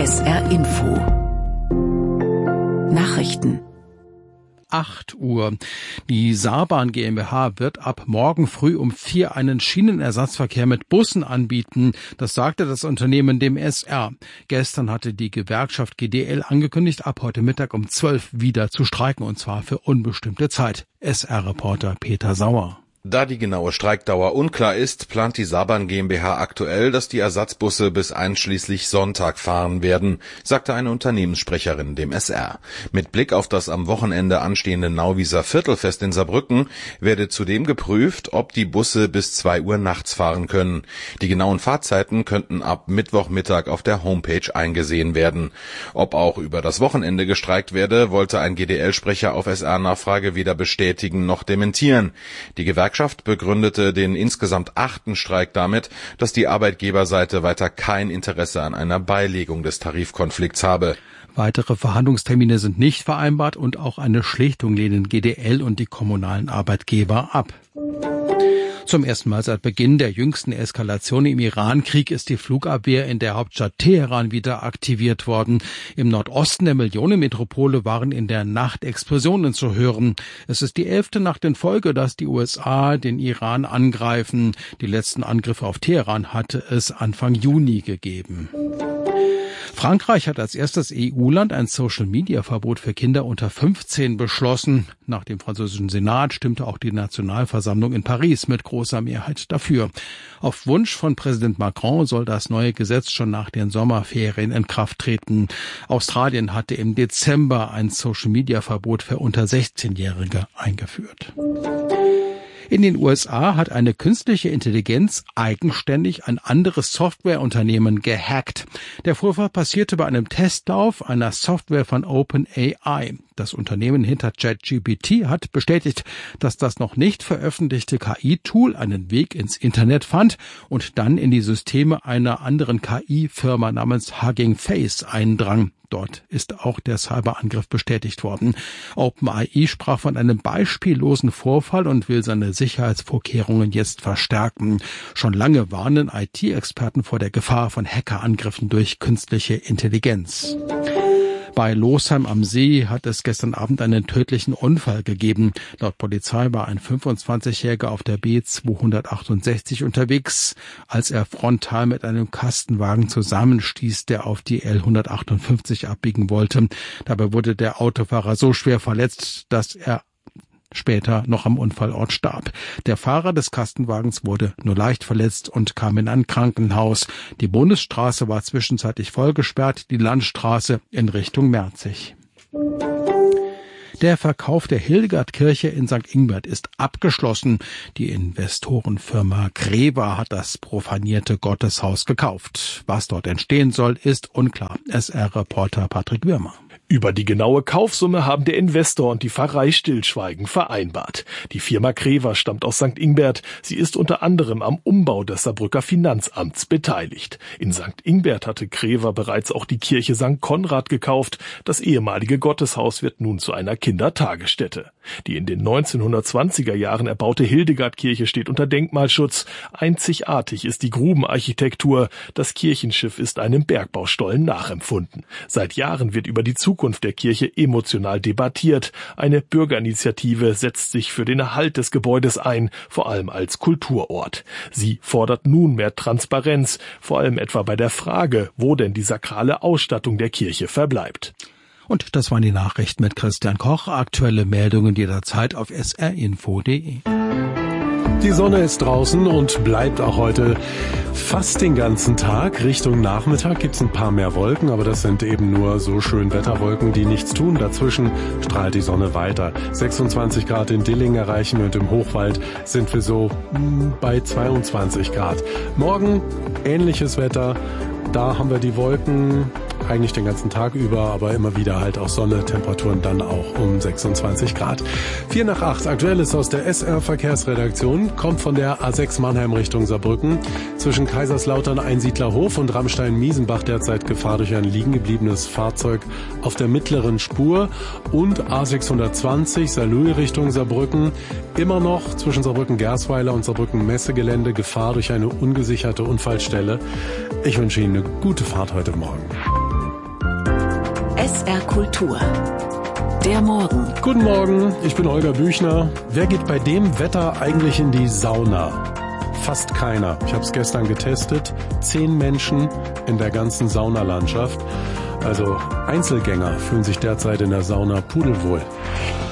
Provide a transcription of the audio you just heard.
SR Info Nachrichten 8 Uhr. Die Saarbahn GmbH wird ab morgen früh um 4 einen Schienenersatzverkehr mit Bussen anbieten. Das sagte das Unternehmen dem SR. Gestern hatte die Gewerkschaft GDL angekündigt, ab heute Mittag um 12 wieder zu streiken, und zwar für unbestimmte Zeit. SR-Reporter Peter Sauer. Da die genaue Streikdauer unklar ist, plant die Saarbahn GmbH aktuell, dass die Ersatzbusse bis einschließlich Sonntag fahren werden, sagte eine Unternehmenssprecherin dem SR. Mit Blick auf das am Wochenende anstehende Nauwieser Viertelfest in Saarbrücken werde zudem geprüft, ob die Busse bis 2 Uhr nachts fahren können. Die genauen Fahrzeiten könnten ab Mittwochmittag auf der Homepage eingesehen werden. Ob auch über das Wochenende gestreikt werde, wollte ein GDL-Sprecher auf SR-Nachfrage weder bestätigen noch dementieren. Die Gewerkschaft begründete den insgesamt 8. Streik damit, dass die Arbeitgeberseite weiter kein Interesse an einer Beilegung des Tarifkonflikts habe. Weitere Verhandlungstermine sind nicht vereinbart und auch eine Schlichtung lehnen GDL und die kommunalen Arbeitgeber ab. Zum ersten Mal seit Beginn der jüngsten Eskalation im Iran-Krieg ist die Flugabwehr in der Hauptstadt Teheran wieder aktiviert worden. Im Nordosten der Millionenmetropole waren in der Nacht Explosionen zu hören. Es ist die 11. Nacht in Folge, dass die USA den Iran angreifen. Die letzten Angriffe auf Teheran hatte es Anfang Juni gegeben. Frankreich hat als erstes EU-Land ein Social-Media-Verbot für Kinder unter 15 beschlossen. Nach dem französischen Senat stimmte auch die Nationalversammlung in Paris mit großer Mehrheit dafür. Auf Wunsch von Präsident Macron soll das neue Gesetz schon nach den Sommerferien in Kraft treten. Australien hatte im Dezember ein Social-Media-Verbot für unter 16-Jährige eingeführt. In den USA hat eine künstliche Intelligenz eigenständig ein anderes Softwareunternehmen gehackt. Der Vorfall passierte bei einem Testlauf einer Software von OpenAI. Das Unternehmen hinter ChatGPT hat bestätigt, dass das noch nicht veröffentlichte KI-Tool einen Weg ins Internet fand und dann in die Systeme einer anderen KI-Firma namens Hugging Face eindrang. Dort ist auch der Cyberangriff bestätigt worden. OpenAI sprach von einem beispiellosen Vorfall und will seine Sicherheitsvorkehrungen jetzt verstärken. Schon lange warnen IT-Experten vor der Gefahr von Hackerangriffen durch künstliche Intelligenz. Bei Losheim am See hat es gestern Abend einen tödlichen Unfall gegeben. Laut Polizei war ein 25-Jähriger auf der B268 unterwegs, als er frontal mit einem Kastenwagen zusammenstieß, der auf die L158 abbiegen wollte. Dabei wurde der Autofahrer so schwer verletzt, dass er später noch am Unfallort starb. Der Fahrer des Kastenwagens wurde nur leicht verletzt und kam in ein Krankenhaus. Die Bundesstraße war zwischenzeitlich vollgesperrt, die Landstraße in Richtung Merzig. Der Verkauf der Hildegardkirche in St. Ingbert ist abgeschlossen. Die Investorenfirma Creva hat das profanierte Gotteshaus gekauft. Was dort entstehen soll, ist unklar. SR-Reporter Patrick Würmer. Über die genaue Kaufsumme haben der Investor und die Pfarrei Stillschweigen vereinbart. Die Firma Creva stammt aus St. Ingbert. Sie ist unter anderem am Umbau des Saarbrücker Finanzamts beteiligt. In St. Ingbert hatte Creva bereits auch die Kirche St. Konrad gekauft. Das ehemalige Gotteshaus wird nun zu einer Kindertagesstätte. Die in den 1920er Jahren erbaute Hildegardkirche steht unter Denkmalschutz. Einzigartig ist die Grubenarchitektur. Das Kirchenschiff ist einem Bergbaustollen nachempfunden. Seit Jahren wird über die Zukunft der Kirche emotional debattiert. Eine Bürgerinitiative setzt sich für den Erhalt des Gebäudes ein, vor allem als Kulturort. Sie fordert nun mehr Transparenz, vor allem etwa bei der Frage, wo denn die sakrale Ausstattung der Kirche verbleibt. Und das waren die Nachrichten mit Christian Koch. Aktuelle Meldungen jederzeit auf srinfo.de. Die Sonne ist draußen und bleibt auch heute fast den ganzen Tag. Richtung Nachmittag gibt's ein paar mehr Wolken, aber das sind eben nur so Schönwetterwolken, die nichts tun. Dazwischen strahlt die Sonne weiter. 26 Grad in Dillingen erreichen wir und im Hochwald sind wir so bei 22 Grad. Morgen ähnliches Wetter. Da haben wir die Wolken eigentlich den ganzen Tag über, aber immer wieder halt auch Sonne, Temperaturen dann auch um 26 Grad. 7:45, Aktuelles aus der SR-Verkehrsredaktion, kommt von der A6 Mannheim Richtung Saarbrücken. Zwischen Kaiserslautern Einsiedlerhof und Rammstein-Miesenbach derzeit Gefahr durch ein liegen gebliebenes Fahrzeug auf der mittleren Spur. Und A620 Saarlouis Richtung Saarbrücken. Immer noch zwischen Saarbrücken-Gersweiler und Saarbrücken-Messegelände Gefahr durch eine ungesicherte Unfallstelle. Ich wünsche Ihnen eine gute Fahrt heute Morgen. SR Kultur. Der Morgen. Guten Morgen, ich bin Holger Büchner. Wer geht bei dem Wetter eigentlich in die Sauna? Fast keiner. Ich habe es gestern getestet. 10 Menschen in der ganzen Saunalandschaft. Also Einzelgänger fühlen sich derzeit in der Sauna pudelwohl.